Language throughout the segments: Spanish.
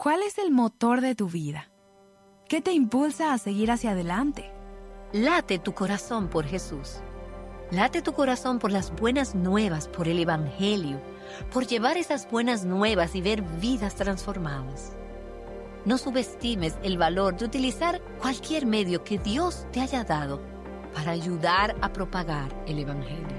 ¿Cuál es el motor de tu vida? ¿Qué te impulsa a seguir hacia adelante? Late tu corazón por Jesús. Late tu corazón por las buenas nuevas, por el Evangelio, por llevar esas buenas nuevas y ver vidas transformadas. No subestimes el valor de utilizar cualquier medio que Dios te haya dado para ayudar a propagar el Evangelio.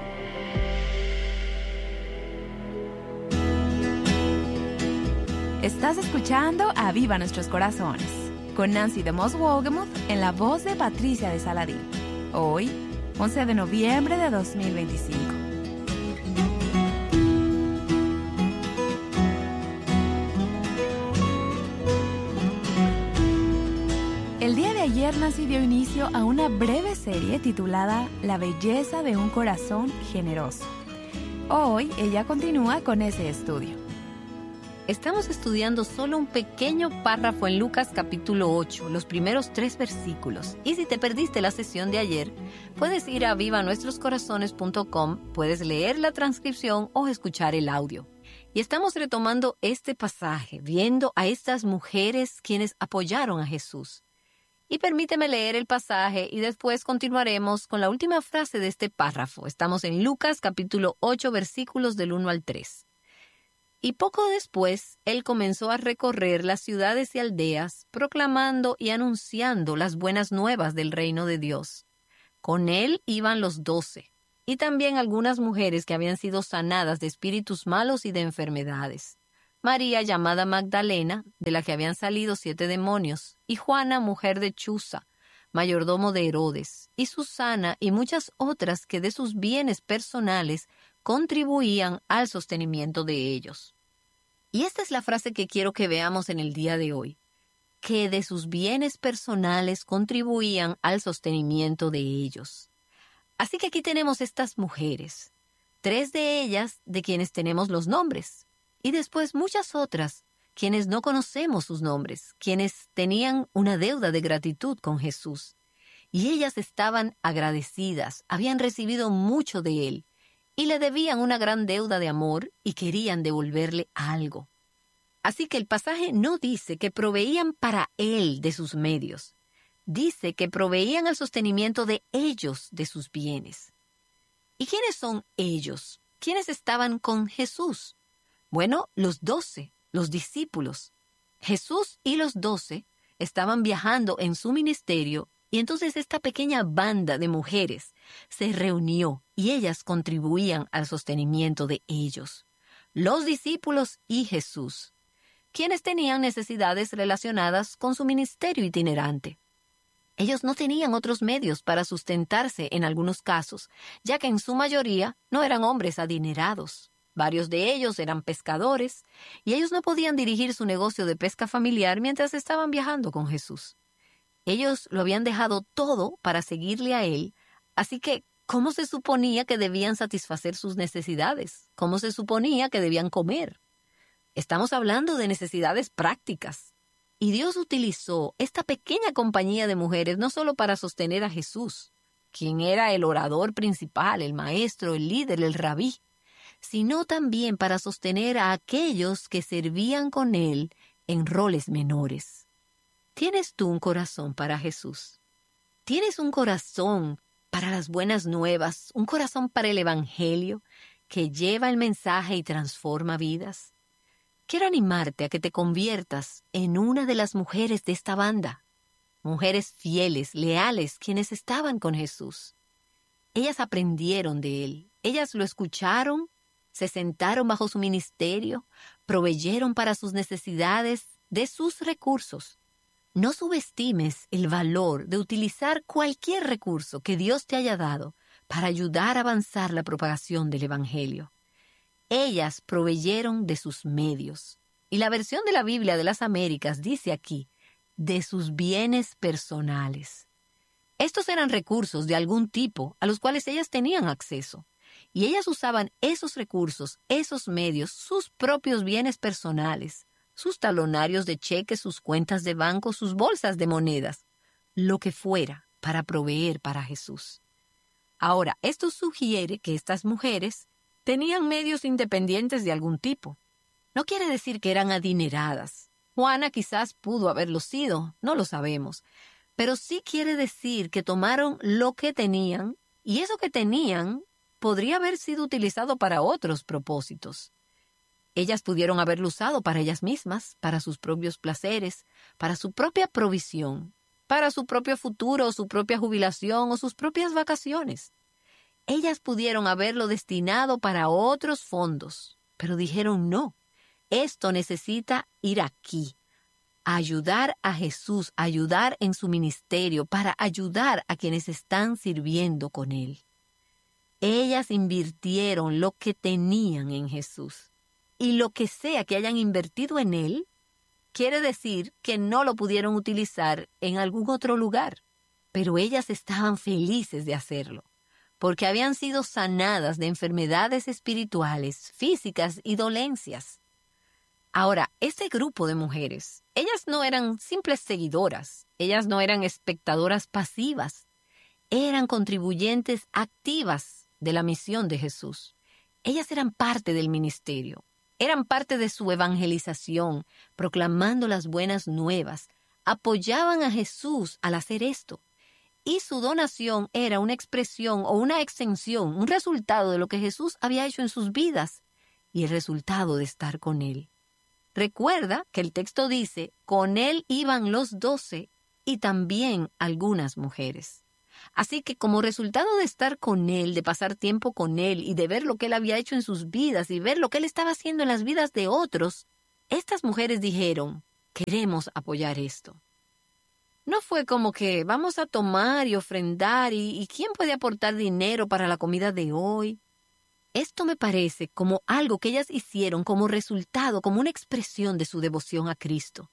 Estás escuchando Aviva Nuestros Corazones, con Nancy DeMoss Wolgemuth en la voz de Patricia de Saladín. Hoy, 11 de noviembre de 2025. El día de ayer Nancy dio inicio a una breve serie titulada La belleza de un corazón generoso. Hoy ella continúa con ese estudio. Estamos estudiando solo un pequeño párrafo en Lucas capítulo 8, los primeros 3 versículos. Y si te perdiste la sesión de ayer, puedes ir a vivanuestroscorazones.com, puedes leer la transcripción o escuchar el audio. Y estamos retomando este pasaje, viendo a estas mujeres quienes apoyaron a Jesús. Y permíteme leer el pasaje y después continuaremos con la última frase de este párrafo. Estamos en Lucas capítulo 8, versículos del 1 al 3. Y poco después, él comenzó a recorrer las ciudades y aldeas, proclamando y anunciando las buenas nuevas del reino de Dios. Con él iban los 12, y también algunas mujeres que habían sido sanadas de espíritus malos y de enfermedades. María, llamada Magdalena, de la que habían salido 7 demonios, y Juana, mujer de Chuza, mayordomo de Herodes, y Susana y muchas otras que de sus bienes personales contribuían al sostenimiento de ellos. Y esta es la frase que quiero que veamos en el día de hoy, que de sus bienes personales contribuían al sostenimiento de ellos. Así que aquí tenemos estas mujeres, 3 de ellas de quienes tenemos los nombres, y después muchas otras quienes no conocemos sus nombres, quienes tenían una deuda de gratitud con Jesús. Y ellas estaban agradecidas, habían recibido mucho de él, y le debían una gran deuda de amor y querían devolverle algo. Así que el pasaje no dice que proveían para él de sus medios. Dice que proveían al sostenimiento de ellos de sus bienes. ¿Y quiénes son ellos? ¿Quiénes estaban con Jesús? Bueno, los 12, los discípulos. Jesús y los 12 estaban viajando en su ministerio. Y entonces esta pequeña banda de mujeres se reunió y ellas contribuían al sostenimiento de ellos, los discípulos y Jesús, quienes tenían necesidades relacionadas con su ministerio itinerante. Ellos no tenían otros medios para sustentarse en algunos casos, ya que en su mayoría no eran hombres adinerados. Varios de ellos eran pescadores y ellos no podían dirigir su negocio de pesca familiar mientras estaban viajando con Jesús. Ellos lo habían dejado todo para seguirle a él, así que, ¿cómo se suponía que debían satisfacer sus necesidades? ¿Cómo se suponía que debían comer? Estamos hablando de necesidades prácticas. Y Dios utilizó esta pequeña compañía de mujeres no solo para sostener a Jesús, quien era el orador principal, el maestro, el líder, el rabí, sino también para sostener a aquellos que servían con él en roles menores. ¿Tienes tú un corazón para Jesús? ¿Tienes un corazón para las buenas nuevas, un corazón para el Evangelio que lleva el mensaje y transforma vidas? Quiero animarte a que te conviertas en una de las mujeres de esta banda, mujeres fieles, leales, quienes estaban con Jesús. Ellas aprendieron de él, ellas lo escucharon, se sentaron bajo su ministerio, proveyeron para sus necesidades de sus recursos. No subestimes el valor de utilizar cualquier recurso que Dios te haya dado para ayudar a avanzar la propagación del Evangelio. Ellas proveyeron de sus medios. Y la versión de la Biblia de las Américas dice aquí, de sus bienes personales. Estos eran recursos de algún tipo a los cuales ellas tenían acceso. Y ellas usaban esos recursos, esos medios, sus propios bienes personales, sus talonarios de cheques, sus cuentas de banco, sus bolsas de monedas, lo que fuera para proveer para Jesús. Ahora, esto sugiere que estas mujeres tenían medios independientes de algún tipo. No quiere decir que eran adineradas. Juana quizás pudo haberlo sido, no lo sabemos. Pero sí quiere decir que tomaron lo que tenían, y eso que tenían podría haber sido utilizado para otros propósitos. Ellas pudieron haberlo usado para ellas mismas, para sus propios placeres, para su propia provisión, para su propio futuro, su propia jubilación o sus propias vacaciones. Ellas pudieron haberlo destinado para otros fondos, pero dijeron no, esto necesita ir aquí, a ayudar a Jesús, a ayudar en su ministerio, para ayudar a quienes están sirviendo con Él. Ellas invirtieron lo que tenían en Jesús. Y lo que sea que hayan invertido en Él, quiere decir que no lo pudieron utilizar en algún otro lugar. Pero ellas estaban felices de hacerlo, porque habían sido sanadas de enfermedades espirituales, físicas y dolencias. Ahora, este grupo de mujeres, ellas no eran simples seguidoras, ellas no eran espectadoras pasivas, eran contribuyentes activas de la misión de Jesús. Ellas eran parte del ministerio, eran parte de su evangelización, proclamando las buenas nuevas, apoyaban a Jesús al hacer esto. Y su donación era una expresión o una extensión, un resultado de lo que Jesús había hecho en sus vidas y el resultado de estar con Él. Recuerda que el texto dice, con Él iban los 12 y también algunas mujeres. Así que como resultado de estar con Él, de pasar tiempo con Él y de ver lo que Él había hecho en sus vidas y ver lo que Él estaba haciendo en las vidas de otros, estas mujeres dijeron, queremos apoyar esto. No fue como que vamos a tomar y ofrendar y ¿quién puede aportar dinero para la comida de hoy? Esto me parece como algo que ellas hicieron como resultado, como una expresión de su devoción a Cristo.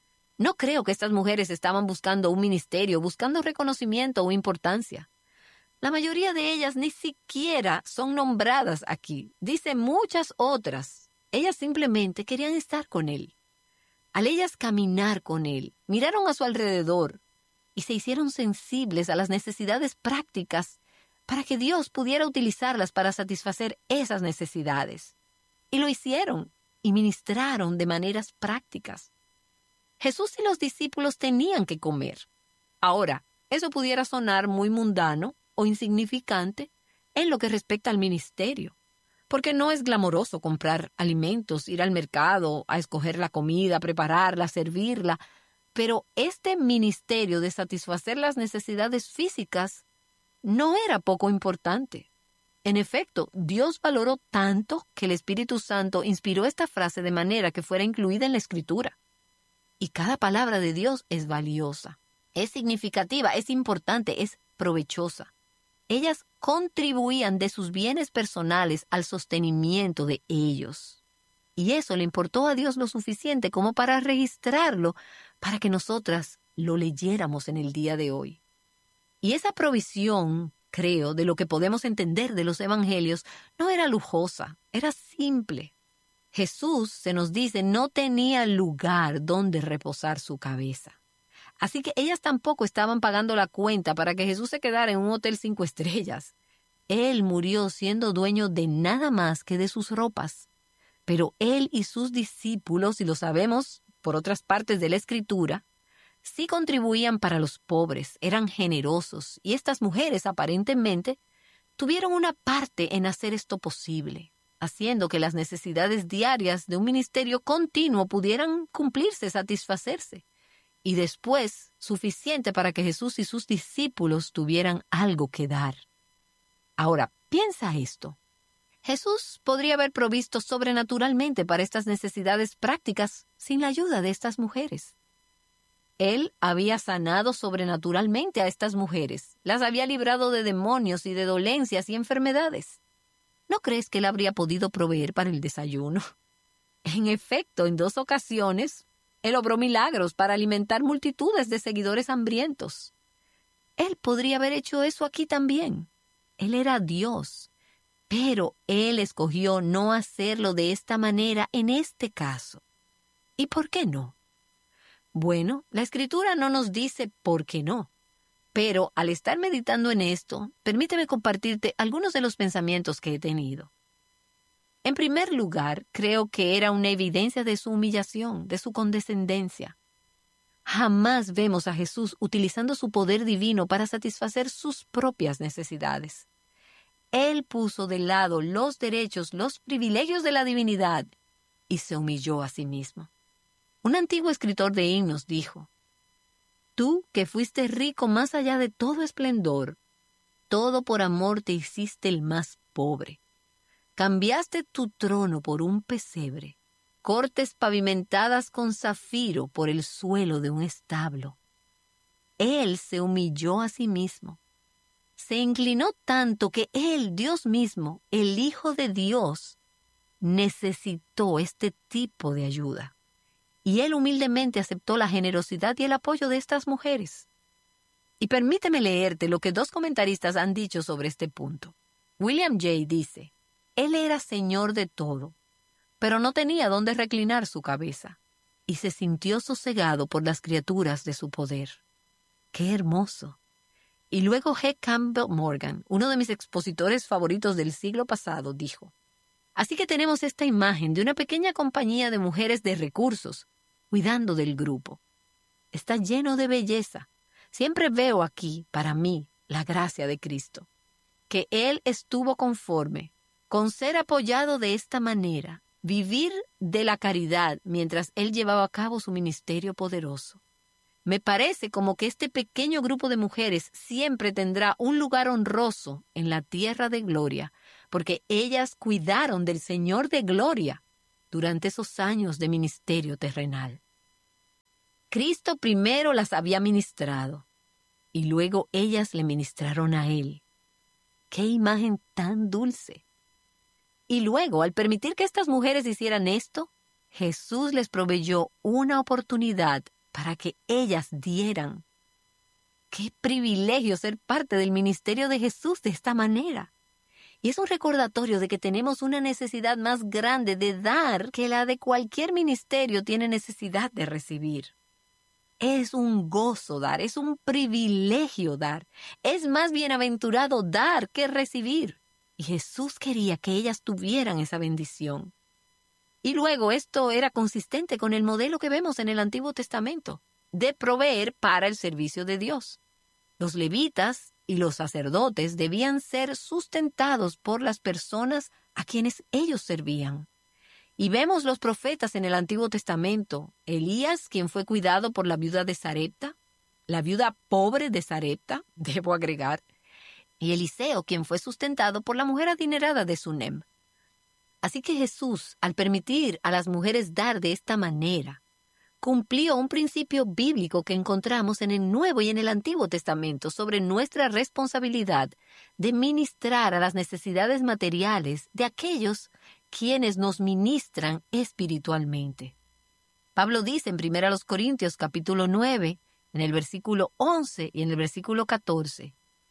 No creo que estas mujeres estaban buscando un ministerio, buscando reconocimiento o importancia. La mayoría de ellas ni siquiera son nombradas aquí. Dice muchas otras. Ellas simplemente querían estar con Él. Al ellas caminar con Él, miraron a su alrededor y se hicieron sensibles a las necesidades prácticas para que Dios pudiera utilizarlas para satisfacer esas necesidades. Y lo hicieron y ministraron de maneras prácticas. Jesús y los discípulos tenían que comer. Ahora, eso pudiera sonar muy mundano o insignificante en lo que respecta al ministerio, porque no es glamoroso comprar alimentos, ir al mercado, a escoger la comida, prepararla, servirla, pero este ministerio de satisfacer las necesidades físicas no era poco importante. En efecto, Dios valoró tanto que el Espíritu Santo inspiró esta frase de manera que fuera incluida en la Escritura. Y cada palabra de Dios es valiosa, es significativa, es importante, es provechosa. Ellas contribuían de sus bienes personales al sostenimiento de ellos. Y eso le importó a Dios lo suficiente como para registrarlo, para que nosotras lo leyéramos en el día de hoy. Y esa provisión, creo, de lo que podemos entender de los evangelios, no era lujosa, era simple. Jesús, se nos dice, no tenía lugar donde reposar su cabeza. Así que ellas tampoco estaban pagando la cuenta para que Jesús se quedara en un hotel 5 estrellas. Él murió siendo dueño de nada más que de sus ropas. Pero Él y sus discípulos, y lo sabemos por otras partes de la Escritura, sí contribuían para los pobres, eran generosos, y estas mujeres aparentemente tuvieron una parte en hacer esto posible, haciendo que las necesidades diarias de un ministerio continuo pudieran cumplirse, satisfacerse, y después suficiente para que Jesús y sus discípulos tuvieran algo que dar. Ahora, piensa esto. Jesús podría haber provisto sobrenaturalmente para estas necesidades prácticas sin la ayuda de estas mujeres. Él había sanado sobrenaturalmente a estas mujeres, las había librado de demonios y de dolencias y enfermedades. ¿No crees que Él habría podido proveer para el desayuno? En efecto, en 2 ocasiones, Él obró milagros para alimentar multitudes de seguidores hambrientos. Él podría haber hecho eso aquí también. Él era Dios, pero Él escogió no hacerlo de esta manera en este caso. ¿Y por qué no? Bueno, la Escritura no nos dice por qué no, pero al estar meditando en esto, permíteme compartirte algunos de los pensamientos que he tenido. En primer lugar, creo que era una evidencia de su humillación, de su condescendencia. Jamás vemos a Jesús utilizando su poder divino para satisfacer sus propias necesidades. Él puso de lado los derechos, los privilegios de la divinidad y se humilló a sí mismo. Un antiguo escritor de himnos dijo: «Tú que fuiste rico más allá de todo esplendor, todo por amor te hiciste el más pobre. Cambiaste tu trono por un pesebre, cortes pavimentadas con zafiro por el suelo de un establo». Él se humilló a sí mismo. Se inclinó tanto que Él, Dios mismo, el Hijo de Dios, necesitó este tipo de ayuda. Y Él humildemente aceptó la generosidad y el apoyo de estas mujeres. Y permíteme leerte lo que 2 comentaristas han dicho sobre este punto. William Jay dice: Él era señor de todo, pero no tenía dónde reclinar su cabeza, y se sintió sosegado por las criaturas de su poder. ¡Qué hermoso! Y luego G. Campbell Morgan, uno de mis expositores favoritos del siglo pasado, dijo: así que tenemos esta imagen de una pequeña compañía de mujeres de recursos, cuidando del grupo. Está lleno de belleza. Siempre veo aquí, para mí, la gracia de Cristo. Que Él estuvo conforme con ser apoyado de esta manera, vivir de la caridad mientras Él llevaba a cabo su ministerio poderoso. Me parece como que este pequeño grupo de mujeres siempre tendrá un lugar honroso en la tierra de gloria, porque ellas cuidaron del Señor de gloria durante esos años de ministerio terrenal. Cristo primero las había ministrado, y luego ellas le ministraron a Él. ¡Qué imagen tan dulce! Y luego, al permitir que estas mujeres hicieran esto, Jesús les proveyó una oportunidad para que ellas dieran. ¡Qué privilegio ser parte del ministerio de Jesús de esta manera! Y es un recordatorio de que tenemos una necesidad más grande de dar que la de cualquier ministerio tiene necesidad de recibir. Es un gozo dar, es un privilegio dar. Es más bienaventurado dar que recibir. Y Jesús quería que ellas tuvieran esa bendición. Y luego esto era consistente con el modelo que vemos en el Antiguo Testamento, de proveer para el servicio de Dios. Los levitas y los sacerdotes debían ser sustentados por las personas a quienes ellos servían. Y vemos los profetas en el Antiguo Testamento: Elías, quien fue cuidado por la viuda de Sarepta, la viuda pobre de Sarepta, debo agregar, y Eliseo, quien fue sustentado por la mujer adinerada de Sunem. Así que Jesús, al permitir a las mujeres dar de esta manera, cumplió un principio bíblico que encontramos en el Nuevo y en el Antiguo Testamento sobre nuestra responsabilidad de ministrar a las necesidades materiales de aquellos quienes nos ministran espiritualmente. Pablo dice en 1 Corintios capítulo 9, en el versículo 11 y en el versículo 14,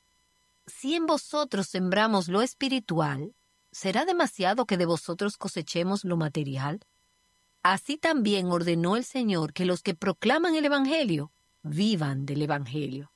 «Si en vosotros sembramos lo espiritual, ¿será demasiado que de vosotros cosechemos lo material? Así también ordenó el Señor que los que proclaman el Evangelio vivan del Evangelio».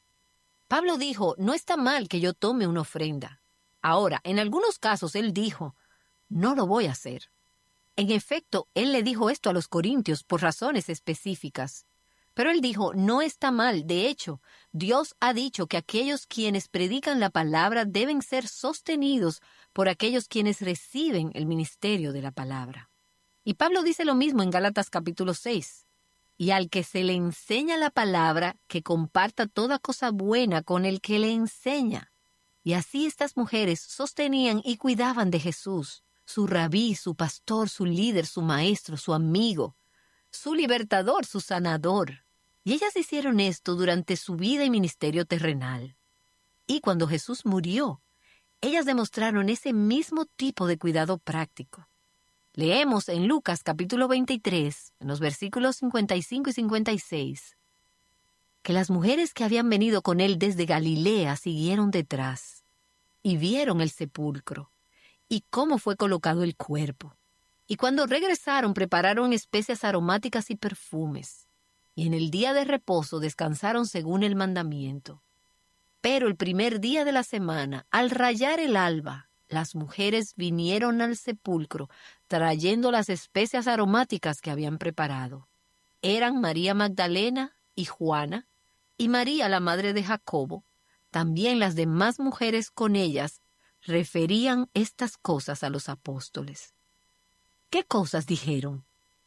Pablo dijo: no está mal que yo tome una ofrenda. Ahora, en algunos casos él dijo: no lo voy a hacer. En efecto, él le dijo esto a los corintios por razones específicas. Pero él dijo: no está mal. De hecho, Dios ha dicho que aquellos quienes predican la palabra deben ser sostenidos por aquellos quienes reciben el ministerio de la palabra. Y Pablo dice lo mismo en Gálatas capítulo 6. Y al que se le enseña la palabra, que comparta toda cosa buena con el que le enseña. Y así estas mujeres sostenían y cuidaban de Jesús, su rabí, su pastor, su líder, su maestro, su amigo, su libertador, su sanador. Y ellas hicieron esto durante su vida y ministerio terrenal. Y cuando Jesús murió, ellas demostraron ese mismo tipo de cuidado práctico. Leemos en Lucas capítulo 23, en los versículos 55 y 56, que las mujeres que habían venido con él desde Galilea siguieron detrás y vieron el sepulcro y cómo fue colocado el cuerpo. Y cuando regresaron prepararon especias aromáticas y perfumes, y en el día de reposo descansaron según el mandamiento. Pero el primer día de la semana, al rayar el alba, las mujeres vinieron al sepulcro trayendo las especias aromáticas que habían preparado. Eran María Magdalena y Juana, y María, la madre de Jacobo. También las demás mujeres con ellas referían estas cosas a los apóstoles. ¿Qué cosas dijeron?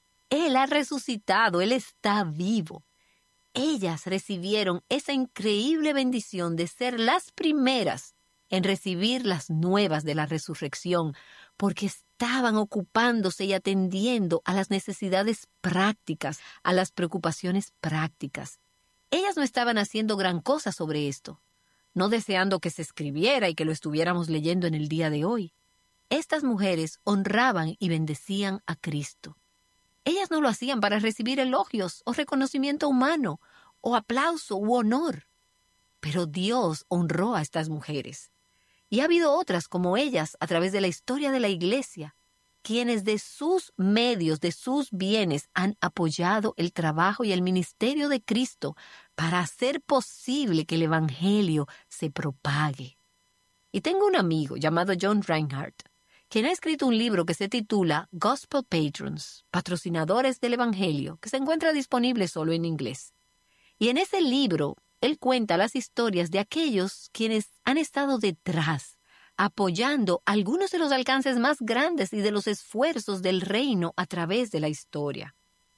Él ha resucitado, Él está vivo. Ellas recibieron esa increíble bendición de ser las primeras en recibir las nuevas de la resurrección, porque estaban ocupándose y atendiendo a las necesidades prácticas, a las preocupaciones prácticas. Ellas no estaban haciendo gran cosa sobre esto, no deseando que se escribiera y que lo estuviéramos leyendo en el día de hoy. Estas mujeres honraban y bendecían a Cristo. Ellas no lo hacían para recibir elogios o reconocimiento humano, o aplauso u honor. Pero Dios honró a estas mujeres. Y ha habido otras como ellas a través de la historia de la Iglesia, quienes de sus medios, de sus bienes, han apoyado el trabajo y el ministerio de Cristo para hacer posible que el Evangelio se propague. Y tengo un amigo llamado John Reinhardt, quien ha escrito un libro que se titula Gospel Patrons, Patrocinadores del Evangelio, que se encuentra disponible solo en inglés. Y en ese libro, él cuenta las historias de aquellos quienes han estado detrás, apoyando algunos de los alcances más grandes y de los esfuerzos del reino a través de la historia.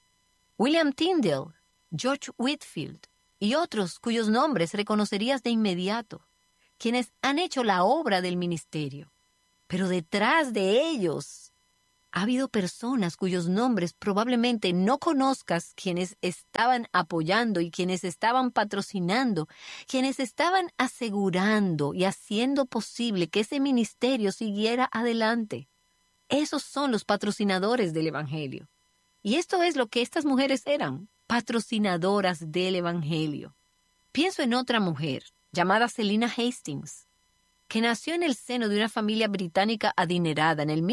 William Tyndale, George Whitefield y otros cuyos nombres reconocerías de inmediato, quienes han hecho la obra del ministerio. Pero detrás de ellos ha habido personas cuyos nombres probablemente no conozcas, quienes estaban apoyando y quienes estaban patrocinando, quienes estaban asegurando y haciendo posible que ese ministerio siguiera adelante. Esos son los patrocinadores del Evangelio. Y esto es lo que estas mujeres eran, patrocinadoras del Evangelio. Pienso en otra mujer, llamada Selina Hastings, que nació en el seno de una familia británica adinerada en el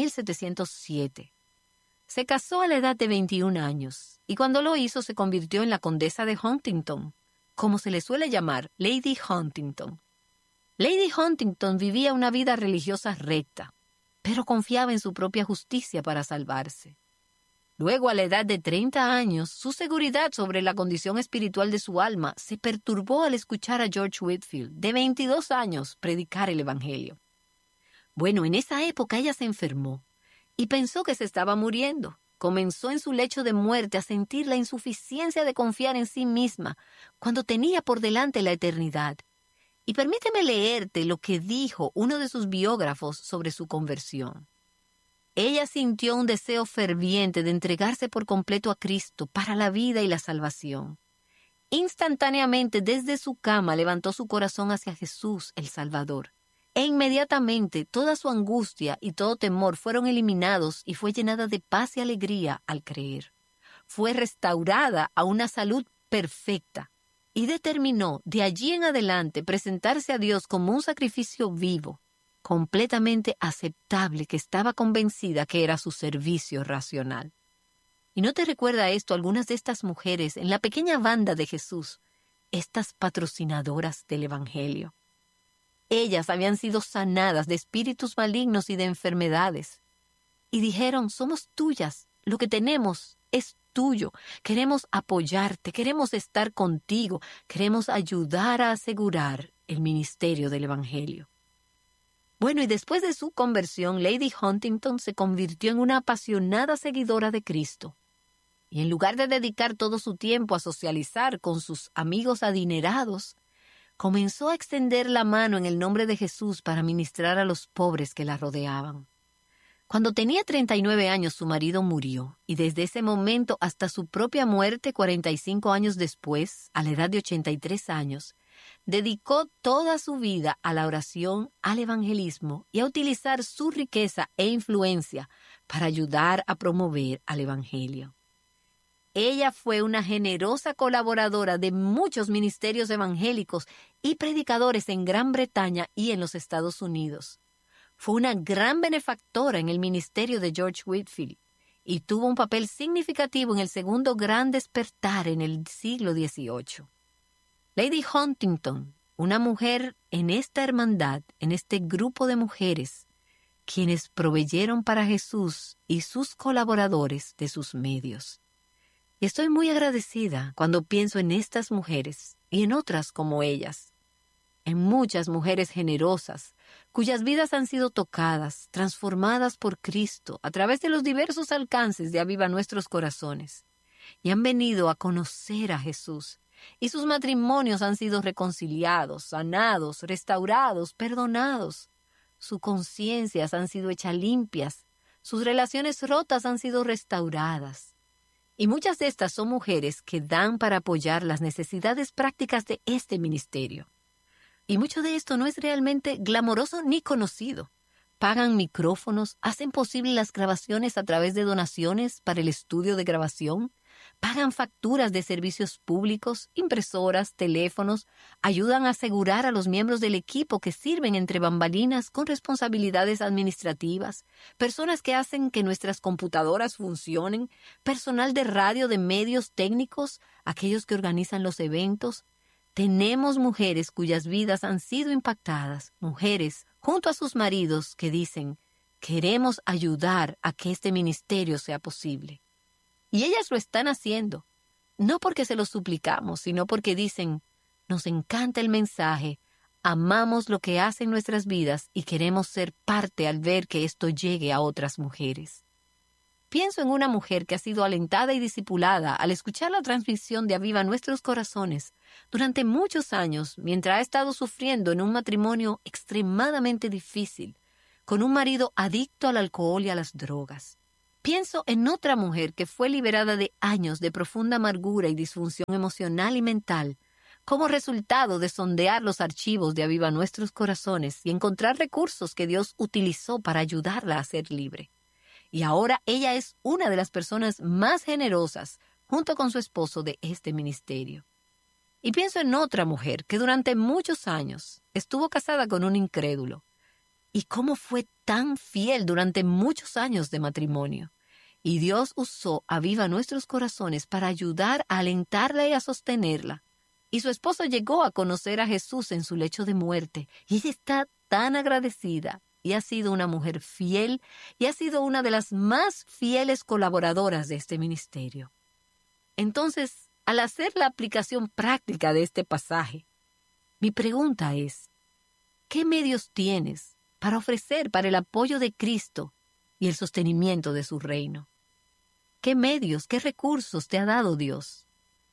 1707. Se casó a la edad de 21 años y cuando lo hizo se convirtió en la condesa de Huntington, como se le suele llamar, Lady Huntington. Lady Huntington vivía una vida religiosa recta, pero confiaba en su propia justicia para salvarse. Luego, a la edad de 30 años, su seguridad sobre la condición espiritual de su alma se perturbó al escuchar a George Whitefield, de 22 años, predicar el Evangelio. Bueno, en esa época ella se enfermó y pensó que se estaba muriendo. Comenzó en su lecho de muerte a sentir la insuficiencia de confiar en sí misma cuando tenía por delante la eternidad. Y permíteme leerte lo que dijo uno de sus biógrafos sobre su conversión. Ella sintió un deseo ferviente de entregarse por completo a Cristo para la vida y la salvación. Instantáneamente desde su cama levantó su corazón hacia Jesús, el Salvador. E inmediatamente toda su angustia y todo temor fueron eliminados y fue llenada de paz y alegría al creer. Fue restaurada a una salud perfecta y determinó de allí en adelante presentarse a Dios como un sacrificio vivo, completamente aceptable, que estaba convencida que era su servicio racional. ¿Y no te recuerda esto algunas de estas mujeres en la pequeña banda de Jesús, estas patrocinadoras del Evangelio? Ellas habían sido sanadas de espíritus malignos y de enfermedades. Y dijeron, somos tuyas, lo que tenemos es tuyo, queremos apoyarte, queremos estar contigo, queremos ayudar a asegurar el ministerio del Evangelio. Bueno, y después de su conversión, Lady Huntington se convirtió en una apasionada seguidora de Cristo. Y en lugar de dedicar todo su tiempo a socializar con sus amigos adinerados, comenzó a extender la mano en el nombre de Jesús para ministrar a los pobres que la rodeaban. Cuando tenía 39 años, su marido murió, y desde ese momento hasta su propia muerte, 45 años después, a la edad de 83 años, dedicó toda su vida a la oración, al evangelismo y a utilizar su riqueza e influencia para ayudar a promover al Evangelio. Ella fue una generosa colaboradora de muchos ministerios evangélicos y predicadores en Gran Bretaña y en los Estados Unidos. Fue una gran benefactora en el ministerio de George Whitefield y tuvo un papel significativo en el segundo gran despertar en el siglo XVIII. Lady Huntington, una mujer en esta hermandad, en este grupo de mujeres, quienes proveyeron para Jesús y sus colaboradores de sus medios. Y estoy muy agradecida cuando pienso en estas mujeres y en otras como ellas, en muchas mujeres generosas, cuyas vidas han sido tocadas, transformadas por Cristo a través de los diversos alcances de Aviva Nuestros Corazones, y han venido a conocer a Jesús, y sus matrimonios han sido reconciliados, sanados, restaurados, perdonados. Sus conciencias han sido hechas limpias, sus relaciones rotas han sido restauradas. Y muchas de estas son mujeres que dan para apoyar las necesidades prácticas de este ministerio. Y mucho de esto no es realmente glamoroso ni conocido. Pagan micrófonos, hacen posible las grabaciones a través de donaciones para el estudio de grabación, pagan facturas de servicios públicos, impresoras, teléfonos, ayudan a asegurar a los miembros del equipo que sirven entre bambalinas con responsabilidades administrativas, personas que hacen que nuestras computadoras funcionen, personal de radio, de medios técnicos, aquellos que organizan los eventos. Tenemos mujeres cuyas vidas han sido impactadas, mujeres junto a sus maridos que dicen, queremos ayudar a que este ministerio sea posible. Y ellas lo están haciendo, no porque se lo suplicamos, sino porque dicen, nos encanta el mensaje, amamos lo que hacen nuestras vidas y queremos ser parte al ver que esto llegue a otras mujeres. Pienso en una mujer que ha sido alentada y discipulada al escuchar la transmisión de Aviva Nuestros Corazones durante muchos años mientras ha estado sufriendo en un matrimonio extremadamente difícil, con un marido adicto al alcohol y a las drogas. Pienso en otra mujer que fue liberada de años de profunda amargura y disfunción emocional y mental como resultado de sondear los archivos de Aviva Nuestros Corazones y encontrar recursos que Dios utilizó para ayudarla a ser libre. Y ahora ella es una de las personas más generosas, junto con su esposo, de este ministerio. Y pienso en otra mujer que durante muchos años estuvo casada con un incrédulo. Y cómo fue tan fiel durante muchos años de matrimonio. Y Dios usó Aviva Nuestros Corazones para ayudar a alentarla y a sostenerla. Y su esposo llegó a conocer a Jesús en su lecho de muerte. Y ella está tan agradecida. Y ha sido una mujer fiel y ha sido una de las más fieles colaboradoras de este ministerio. Entonces, al hacer la aplicación práctica de este pasaje, mi pregunta es, ¿qué medios tienes para ofrecer para el apoyo de Cristo y el sostenimiento de su reino? ¿Qué medios, qué recursos te ha dado Dios?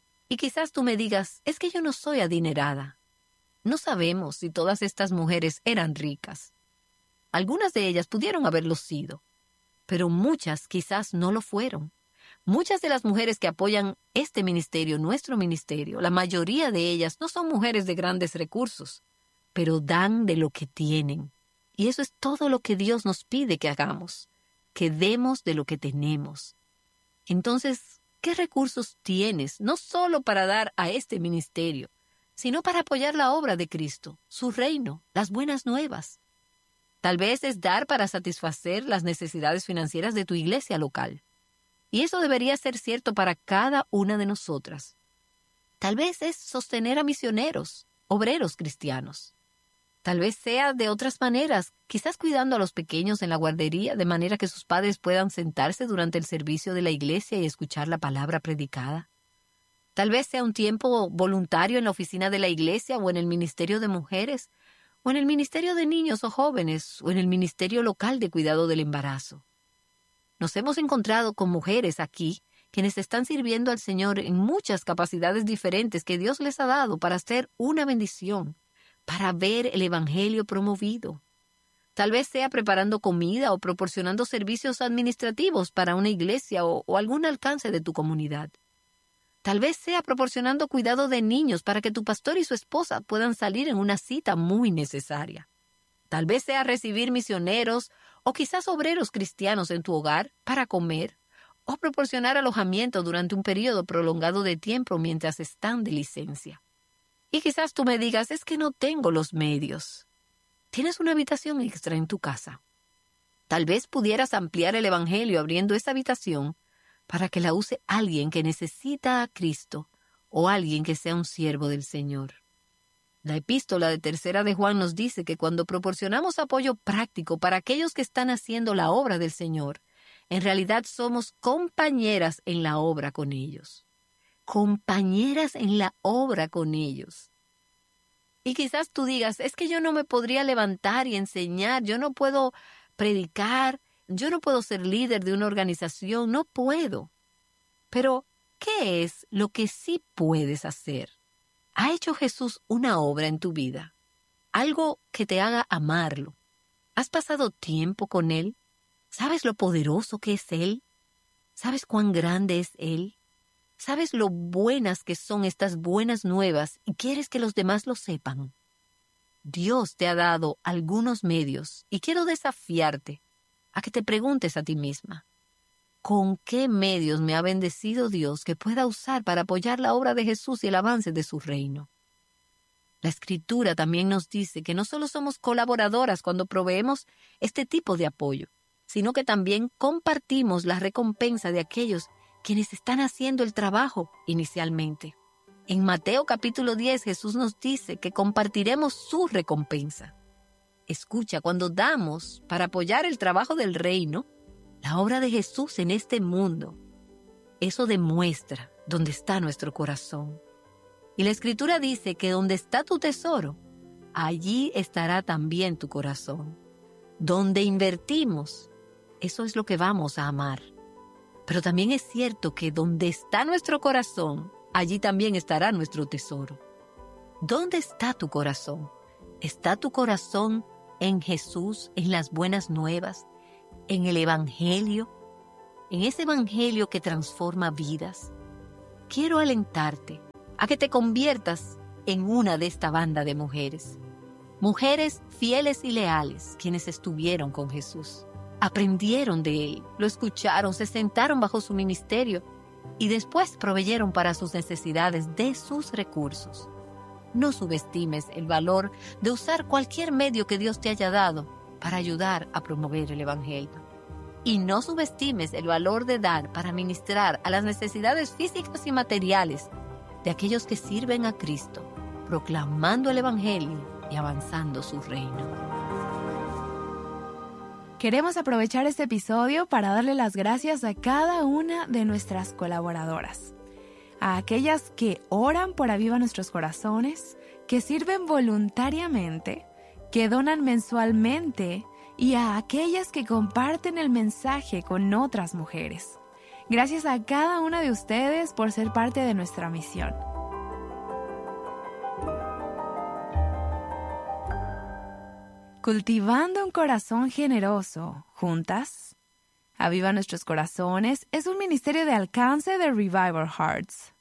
Y quizás tú me digas, es que yo no soy adinerada. No sabemos si todas estas mujeres eran ricas. Algunas de ellas pudieron haberlo sido, pero muchas quizás no lo fueron. Muchas de las mujeres que apoyan este ministerio, nuestro ministerio, la mayoría de ellas no son mujeres de grandes recursos, pero dan de lo que tienen. Y eso es todo lo que Dios nos pide que hagamos, que demos de lo que tenemos. Entonces, ¿qué recursos tienes, no solo para dar a este ministerio, sino para apoyar la obra de Cristo, su reino, las buenas nuevas? Tal vez es dar para satisfacer las necesidades financieras de tu iglesia local. Y eso debería ser cierto para cada una de nosotras. Tal vez es sostener a misioneros, obreros cristianos. Tal vez sea de otras maneras, quizás cuidando a los pequeños en la guardería de manera que sus padres puedan sentarse durante el servicio de la iglesia y escuchar la palabra predicada. Tal vez sea un tiempo voluntario en la oficina de la iglesia o en el ministerio de mujeres, o en el ministerio de niños o jóvenes, o en el ministerio local de cuidado del embarazo. Nos hemos encontrado con mujeres aquí quienes están sirviendo al Señor en muchas capacidades diferentes que Dios les ha dado para hacer una bendición, para ver el Evangelio promovido. Tal vez sea preparando comida o proporcionando servicios administrativos para una iglesia o algún alcance de tu comunidad. Tal vez sea proporcionando cuidado de niños para que tu pastor y su esposa puedan salir en una cita muy necesaria. Tal vez sea recibir misioneros o quizás obreros cristianos en tu hogar para comer o proporcionar alojamiento durante un periodo prolongado de tiempo mientras están de licencia. Y quizás tú me digas, es que no tengo los medios. Tienes una habitación extra en tu casa. Tal vez pudieras ampliar el Evangelio abriendo esa habitación para que la use alguien que necesita a Cristo o alguien que sea un siervo del Señor. La epístola de 3 de Juan nos dice que cuando proporcionamos apoyo práctico para aquellos que están haciendo la obra del Señor, en realidad somos compañeras en la obra con ellos. Compañeras en la obra con ellos. Y quizás tú digas, es que yo no me podría levantar y enseñar, yo no puedo predicar, yo no puedo ser líder de una organización, no puedo. Pero, ¿qué es lo que sí puedes hacer? ¿Ha hecho Jesús una obra en tu vida? Algo que te haga amarlo. ¿Has pasado tiempo con Él? ¿Sabes lo poderoso que es Él? ¿Sabes cuán grande es Él? ¿Sabes lo buenas que son estas buenas nuevas y quieres que los demás lo sepan? Dios te ha dado algunos medios y quiero desafiarte a que te preguntes a ti misma, ¿con qué medios me ha bendecido Dios que pueda usar para apoyar la obra de Jesús y el avance de su reino? La Escritura también nos dice que no solo somos colaboradoras cuando proveemos este tipo de apoyo, sino que también compartimos la recompensa de aquellos quienes están haciendo el trabajo inicialmente. En Mateo capítulo 10, Jesús nos dice que compartiremos su recompensa. Escucha, cuando damos para apoyar el trabajo del reino, la obra de Jesús en este mundo, eso demuestra dónde está nuestro corazón. Y la Escritura dice que donde está tu tesoro, allí estará también tu corazón. Donde invertimos, eso es lo que vamos a amar. Pero también es cierto que donde está nuestro corazón, allí también estará nuestro tesoro. ¿Dónde está tu corazón? ¿Está tu corazón en Jesús, en las buenas nuevas, en el Evangelio, en ese Evangelio que transforma vidas? Quiero alentarte a que te conviertas en una de esta banda de mujeres. Mujeres fieles y leales, quienes estuvieron con Jesús. Aprendieron de Él, lo escucharon, se sentaron bajo su ministerio y después proveyeron para sus necesidades de sus recursos. No subestimes el valor de usar cualquier medio que Dios te haya dado para ayudar a promover el Evangelio. Y no subestimes el valor de dar para ministrar a las necesidades físicas y materiales de aquellos que sirven a Cristo, proclamando el Evangelio y avanzando su reino. Queremos aprovechar este episodio para darle las gracias a cada una de nuestras colaboradoras. A aquellas que oran por Aviva Nuestros Corazones, que sirven voluntariamente, que donan mensualmente y a aquellas que comparten el mensaje con otras mujeres. Gracias a cada una de ustedes por ser parte de nuestra misión. Cultivando un corazón generoso, juntas. Aviva Nuestros Corazones es un ministerio de alcance de Revival Hearts.